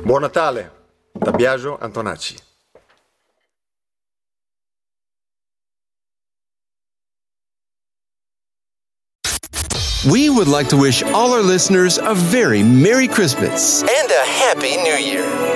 Buon Natale da Biagio Antonacci. We would like to wish all our listeners a very Merry Christmas and a Happy New Year.